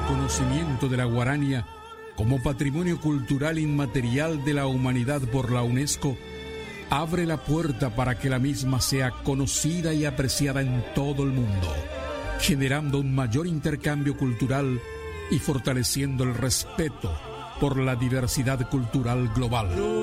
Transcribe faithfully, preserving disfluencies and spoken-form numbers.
reconocimiento de la guarania como patrimonio cultural inmaterial de la humanidad por la UNESCO abre la puerta para que la misma sea conocida y apreciada en todo el mundo, generando un mayor intercambio cultural y fortaleciendo el respeto por la diversidad cultural global.